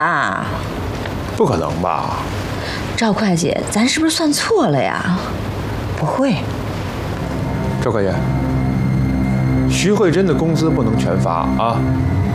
啊， 不可能吧？ 赵会计，咱是不是算错了呀？ 不会， 赵会计，徐慧珍的工资不能全发啊，